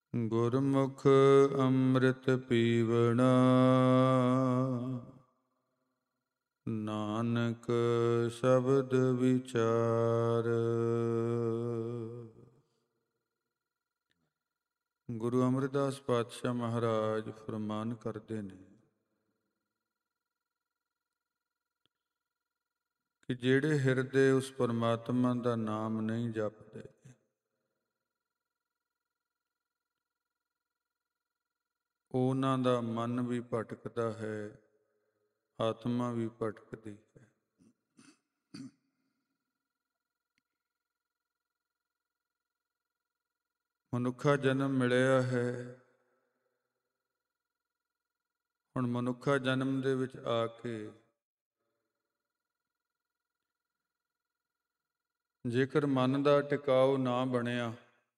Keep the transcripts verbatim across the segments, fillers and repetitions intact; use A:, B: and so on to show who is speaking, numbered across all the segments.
A: ਗੁਰਮੁਖ ਅੰਮ੍ਰਿਤ ਪੀਵਣਾ, ਨਾਨਕ ਸ਼ਬਦ ਵਿਚਾਰ। ਗੁਰੂ ਅਮਰਦਾਸ ਪਾਤਸ਼ਾਹ ਮਹਾਰਾਜ ਫਰਮਾਨ ਕਰਦੇ ਨੇ ਕਿ ਜਿਹੜੇ ਹਿਰਦੇ ਉਸ ਪਰਮਾਤਮਾ ਦਾ ਨਾਮ ਨਹੀਂ ਜਪਦੇ, ਉਹਨਾਂ ਦਾ ਮਨ ਵੀ ਭਟਕਦਾ ਹੈ, ਆਤਮਾ ਵੀ ਭਟਕਦੀ ਹੈ। ਮਨੁੱਖਾ ਜਨਮ ਮਿਲਿਆ ਹੈ। ਹੁਣ ਮਨੁੱਖਾ ਜਨਮ ਦੇ ਵਿੱਚ ਆ ਕੇ ਜੇਕਰ ਮਨ ਦਾ ਟਿਕਾਊ ਨਾ ਬਣਿਆ,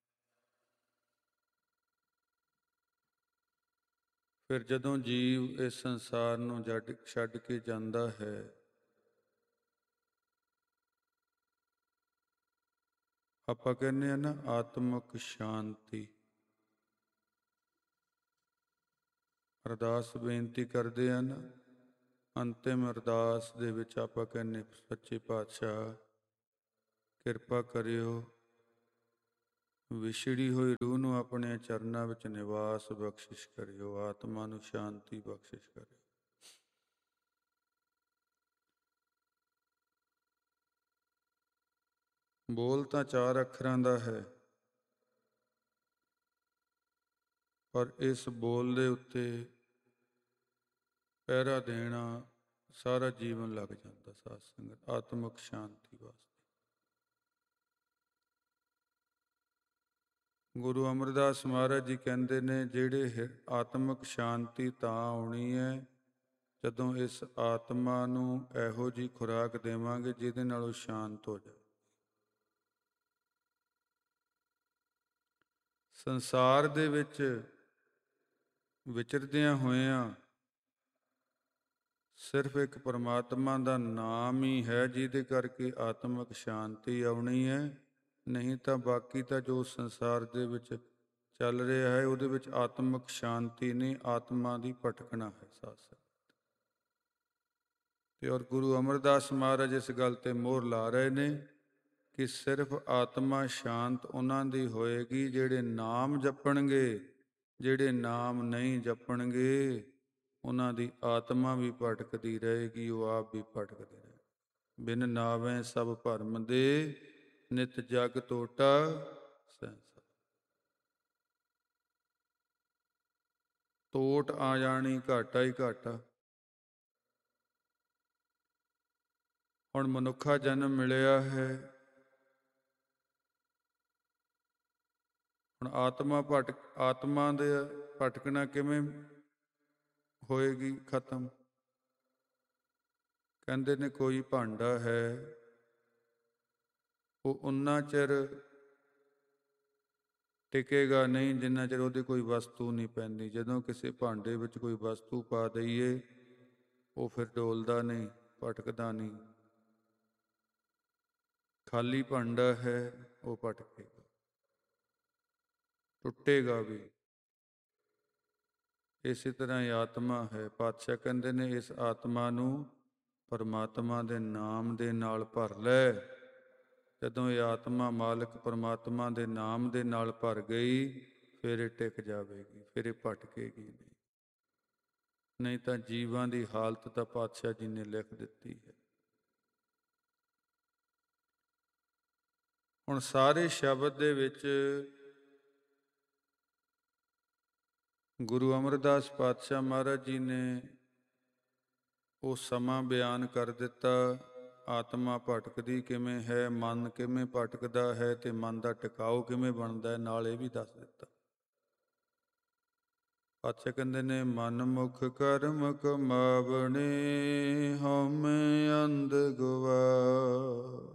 A: ਫਿਰ ਜਦੋਂ ਜੀਵ ਇਸ ਸੰਸਾਰ ਨੂੰ ਜੱਡ ਛੱਡ ਕੇ ਜਾਂਦਾ ਹੈ, ਆਪਾਂ ਕਹਿੰਦੇ ਹਾਂ ਨਾ ਆਤਮਿਕ ਸ਼ਾਂਤੀ। ਅਰਦਾਸ ਬੇਨਤੀ ਕਰਦੇ ਹਨ, ਅੰਤਿਮ ਅਰਦਾਸ ਦੇ ਵਿੱਚ ਆਪਾਂ ਕਹਿੰਦੇ ਸੱਚੇ ਪਾਤਸ਼ਾਹ ਕਿਰਪਾ ਕਰਿਓ, ਵਿਛੜੀ ਹੋਈ ਰੂਹ ਨੂੰ ਆਪਣੇ ਚਰਨਾਂ ਵਿੱਚ ਨਿਵਾਸ ਬਖਸ਼ਿਸ਼ ਕਰਿਓ, ਆਤਮਾ ਨੂੰ ਸ਼ਾਂਤੀ ਬਖਸ਼ਿਸ਼ ਕਰਿਓ। ਬੋਲ ਤਾਂ ਚਾਰ ਅੱਖਰਾਂ ਦਾ ਹੈ, ਪਰ ਇਸ ਬੋਲ ਦੇ ਉੱਤੇ ਪਹਿਰਾ ਦੇਣਾ ਸਾਰਾ ਜੀਵਨ ਲੱਗ ਜਾਂਦਾ ਸਾਧ ਸੰਗਤ, ਆਤਮਿਕ ਸ਼ਾਂਤੀ ਵਾਸਤੇ। ਗੁਰੂ ਅਮਰਦਾਸ ਮਹਾਰਾਜ ਜੀ ਕਹਿੰਦੇ ਨੇ, ਜਿਹੜੇ ਆਤਮਿਕ ਸ਼ਾਂਤੀ ਤਾਂ ਆਉਣੀ ਹੈ ਜਦੋਂ ਇਸ ਆਤਮਾ ਨੂੰ ਇਹੋ ਜਿਹੀ ਖੁਰਾਕ ਦੇਵਾਂਗੇ ਜਿਹਦੇ ਨਾਲ ਉਹ ਸ਼ਾਂਤ ਹੋ ਜਾਏ। ਸੰਸਾਰ ਦੇ ਵਿੱਚ ਵਿਚਰਦਿਆਂ ਹੋਇਆਂ ਸਿਰਫ ਇੱਕ ਪਰਮਾਤਮਾ ਦਾ ਨਾਮ ਹੀ ਹੈ ਜਿਹਦੇ ਕਰਕੇ ਆਤਮਿਕ ਸ਼ਾਂਤੀ ਆਉਣੀ ਹੈ, ਨਹੀਂ ਤਾਂ ਬਾਕੀ ਤਾਂ ਜੋ ਸੰਸਾਰ ਦੇ ਵਿੱਚ ਚੱਲ ਰਿਹਾ ਹੈ ਉਹਦੇ ਵਿੱਚ ਆਤਮਿਕ ਸ਼ਾਂਤੀ ਨਹੀਂ, ਆਤਮਾ ਦੀ ਭਟਕਣਾ ਹੈ ਸਾਧ ਸੰਗਤ। ਤੇ ਔਰ ਗੁਰੂ ਅਮਰਦਾਸ ਮਹਾਰਾਜ ਇਸ ਗੱਲ ਤੇ ਮੋਹਰ ਲਾ ਰਹੇ ਨੇ ਕਿ ਸਿਰਫ ਆਤਮਾ ਸ਼ਾਂਤ ਉਹਨਾਂ ਦੀ ਹੋਏਗੀ ਜਿਹੜੇ ਨਾਮ ਜਪਣਗੇ, ਜਿਹੜੇ ਨਾਮ ਨਹੀਂ ਜਪਣਗੇ ਉਹਨਾਂ ਦੀ ਆਤਮਾ ਵੀ ਭਟਕਦੀ ਰਹੇਗੀ, ਉਹ ਆਪ ਵੀ ਭਟਕਦੇ ਰਹੇ। ਬਿਨ ਨਾਵੇਂ ਸਭ ਭਰਮ ਦੇ, ਨਿਤ ਜਗ ਟੋਟਾ ਸੰਸਾਰ। ਟੋਟ ਆ ਜਾਣੀ, ਘਾਟਾ ਹੀ ਘਾਟਾ। ਹੁਣ ਮਨੁੱਖਾ ਜਨਮ ਮਿਲਿਆ ਹੈ, ਹੁਣ ਆਤਮਾ ਭਟਕ ਆਤਮਾ ਦੇ ਭਟਕਣਾ ਕਿਵੇਂ ਹੋਏਗੀ ਖਤਮ? ਕਹਿੰਦੇ ਨੇ ਕੋਈ ਭਾਂਡਾ ਹੈ, ਉਹ ਉਨਾ ਚਿਰ ਟਿਕੇਗਾ ਨਹੀਂ ਜਿੰਨਾ ਚਿਰ ਉਹਦੀ ਕੋਈ ਵਸਤੂ ਨਹੀਂ ਪੈਂਦੀ। ਜਦੋਂ ਕਿਸੇ ਭਾਂਡੇ ਵਿੱਚ ਕੋਈ ਵਸਤੂ ਪਾ ਦਈਏ ਉਹ ਫਿਰ ਡੋਲਦਾ ਨਹੀਂ, ਭਟਕਦਾ ਨਹੀਂ। ਖਾਲੀ ਭਾਂਡਾ ਹੈ ਉਹ ਭਟਕੇਗਾ, ਟੁੱਟੇਗਾ ਵੀ। ਇਸੇ ਤਰ੍ਹਾਂ ਹੀ ਆਤਮਾ ਹੈ। ਪਾਤਸ਼ਾਹ ਕਹਿੰਦੇ ਨੇ ਇਸ ਆਤਮਾ ਨੂੰ ਪਰਮਾਤਮਾ ਦੇ ਨਾਮ ਦੇ ਨਾਲ ਭਰ ਲੈ। ਜਦੋਂ ਇਹ ਆਤਮਾ ਮਾਲਕ ਪਰਮਾਤਮਾ ਦੇ ਨਾਮ ਦੇ ਨਾਲ ਭਰ ਗਈ, ਫਿਰ ਇਹ ਟਿਕ ਜਾਵੇਗੀ, ਫਿਰ ਇਹ ਭਟਕੇਗੀ ਨਹੀਂ। ਨਹੀਂ ਤਾਂ ਜੀਵਾਂ ਦੀ ਹਾਲਤ ਤਾਂ ਪਾਤਸ਼ਾਹ ਜੀ ਨੇ ਲਿਖ ਦਿੱਤੀ ਹੈ। ਹੁਣ ਸਾਰੇ ਸ਼ਬਦ ਦੇ ਵਿੱਚ ਗੁਰੂ ਅਮਰਦਾਸ ਪਾਤਸ਼ਾਹ ਮਹਾਰਾਜ ਜੀ ਨੇ ਉਹ ਸਮਾਂ ਬਿਆਨ ਕਰ ਦਿੱਤਾ, ਆਤਮਾ ਭਟਕਦੀ ਕਿਵੇਂ ਹੈ, ਮਨ ਕਿਵੇਂ ਭਟਕਦਾ ਹੈ ਤੇ ਮਨ ਦਾ ਟਿਕਾਊ ਕਿਵੇਂ ਬਣਦਾ ਹੈ, ਨਾਲ ਇਹ ਵੀ ਦੱਸ ਦਿੱਤਾ। ਪਾਤਸ਼ਾਹ ਕਹਿੰਦੇ ਨੇ, ਮਨ ਮੁਖ ਕਰਮ ਕਮਾਵਣੇ, ਹਉਮੈ ਅੰਧ ਗਵਾ।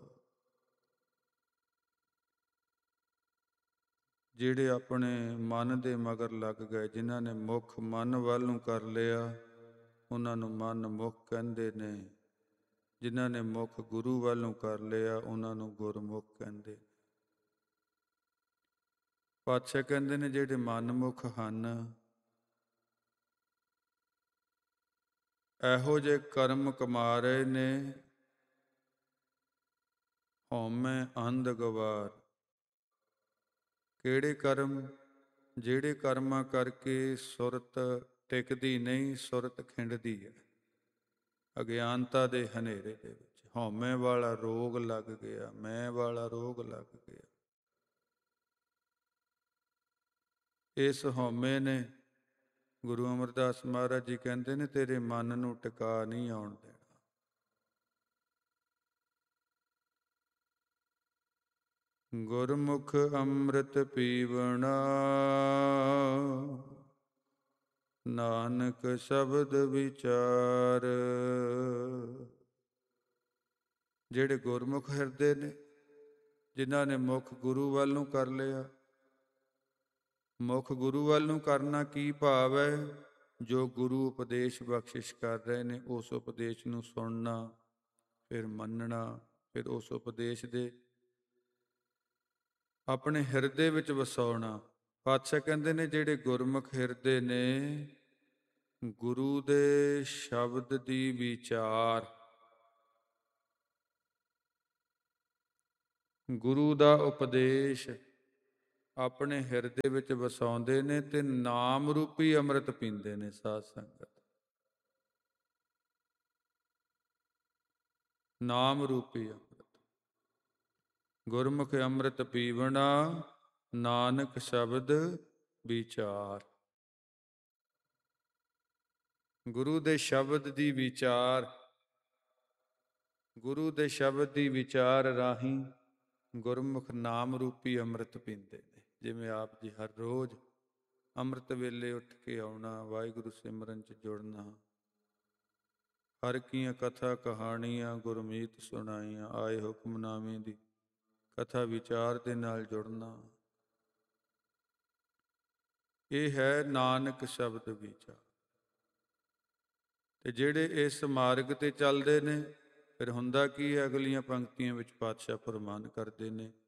A: ਜਿਹੜੇ ਆਪਣੇ ਮਨ ਦੇ ਮਗਰ ਲੱਗ ਗਏ, ਜਿਨ੍ਹਾਂ ਨੇ ਮੁੱਖ ਮਨ ਵੱਲ ਨੂੰ ਕਰ ਲਿਆ, ਉਹਨਾਂ ਨੂੰ ਮਨ ਮੁਖ ਕਹਿੰਦੇ ਨੇ। ਜਿਨ੍ਹਾਂ ਨੇ ਮੁੱਖ ਗੁਰੂ ਵੱਲ ਨੂੰ ਕਰ ਲਿਆ, ਉਹਨਾਂ ਨੂੰ ਗੁਰਮੁਖ ਕਹਿੰਦੇ। ਪਾਤਸ਼ਾਹ ਕਹਿੰਦੇ ਨੇ ਜਿਹੜੇ ਮਨਮੁਖ ਹਨ, ਇਹੋ ਜਿਹੇ ਕਰਮ ਕਮਾ ਰਹੇ ਨੇ, ਹਉਮੈ ਅੰਧ ਗਵਾਰ। ਕਿਹੜੇ ਕਰਮ? ਜਿਹੜੇ ਕਰਮਾਂ ਕਰਕੇ ਸੁਰਤ ਟਿਕਦੀ ਨਹੀਂ, ਸੁਰਤ ਖਿੰਡਦੀ ਹੈ ਅਗਿਆਨਤਾ ਦੇ ਹਨੇਰੇ ਦੇ ਵਿੱਚ। ਹਉਮੈ ਵਾਲਾ ਰੋਗ ਲੱਗ ਗਿਆ, ਮੈਂ ਵਾਲਾ ਰੋਗ ਲੱਗ ਗਿਆ। ਇਸ ਹਉਮੈ ਨੇ, ਗੁਰੂ ਅਮਰਦਾਸ ਮਹਾਰਾਜ ਜੀ ਕਹਿੰਦੇ ਨੇ, ਤੇਰੇ ਮਨ ਨੂੰ ਟਿਕਾ ਨਹੀਂ ਆਉਣ ਦੇਣਾ। ਗੁਰਮੁਖ ਅੰਮ੍ਰਿਤ ਪੀਵਣਾ, ਨਾਨਕ ਸ਼ਬਦ ਵਿਚਾਰ। ਜਿਹੜੇ ਗੁਰਮੁਖ ਹਿਰਦੇ ਨੇ, ਜਿਨ੍ਹਾਂ ਨੇ ਮੁਖ ਗੁਰੂ ਵੱਲ ਨੂੰ ਕਰ ਲਿਆ। ਮੁਖ ਗੁਰੂ ਵੱਲ ਨੂੰ ਕਰਨਾ ਕੀ ਭਾਵ ਹੈ? ਜੋ ਗੁਰੂ ਉਪਦੇਸ਼ ਬਖਸ਼ਿਸ਼ ਕਰ ਰਹੇ ਨੇ, ਉਸ ਉਪਦੇਸ਼ ਨੂੰ ਸੁਣਨਾ, ਫਿਰ ਮੰਨਣਾ, ਫਿਰ ਉਸ ਉਪਦੇਸ਼ ਦੇ ਆਪਣੇ ਹਿਰਦੇ ਵਿੱਚ ਵਸਾਉਣਾ। ਪਾਤਸ਼ਾਹ ਕਹਿੰਦੇ ਨੇ ਜਿਹੜੇ ਗੁਰਮੁਖ ਹਿਰਦੇ ਨੇ, ਗੁਰੂ ਦੇ ਸ਼ਬਦ ਦੀ ਵਿਚਾਰ, ਗੁਰੂ ਦਾ ਉਪਦੇਸ਼ ਆਪਣੇ ਹਿਰਦੇ ਵਿੱਚ ਵਸਾਉਂਦੇ ਨੇ ਤੇ ਨਾਮ ਰੂਪੀ ਅੰਮ੍ਰਿਤ ਪੀਂਦੇ ਨੇ। ਸਾਧ ਸੰਗਤ, ਨਾਮ ਰੂਪੀ ਅੰਮ੍ਰਿਤ। ਗੁਰਮੁਖ ਅੰਮ੍ਰਿਤ ਪੀਵਣਾ, ਨਾਨਕ ਸ਼ਬਦ ਵਿਚਾਰ। ਗੁਰੂ ਦੇ ਸ਼ਬਦ ਦੀ ਵਿਚਾਰ, ਗੁਰੂ ਦੇ ਸ਼ਬਦ ਦੀ ਵਿਚਾਰ ਰਾਹੀਂ ਗੁਰਮੁਖ ਨਾਮ ਰੂਪੀ ਅੰਮ੍ਰਿਤ ਪੀਂਦੇ ਨੇ। ਜਿਵੇਂ ਆਪ ਜੀ ਹਰ ਰੋਜ਼ ਅੰਮ੍ਰਿਤ ਵੇਲੇ ਉੱਠ ਕੇ ਆਉਣਾ, ਵਾਹਿਗੁਰੂ ਸਿਮਰਨ 'ਚ ਜੁੜਨਾ, ਹਰ ਕੀਆਂ ਕਥਾ ਕਹਾਣੀਆਂ ਗੁਰਮੀਤ ਸੁਣਾਈਆਂ, ਆਏ ਹੁਕਮਨਾਮੇ ਦੀ ਕਥਾ ਵਿਚਾਰ ਦੇ ਨਾਲ ਜੁੜਨਾ, ਇਹ ਹੈ ਨਾਨਕ ਸ਼ਬਦ ਵਿਚਾਰ। ਤੇ ਜਿਹੜੇ ਇਸ ਮਾਰਗ ਤੇ ਚੱਲਦੇ ਨੇ, ਫਿਰ ਹੁੰਦਾ ਕੀ ਹੈ? ਅਗਲੀਆਂ ਪੰਕਤੀਆਂ ਵਿੱਚ ਪਾਤਸ਼ਾਹ ਫਰਮਾਨ ਕਰਦੇ ਨੇ,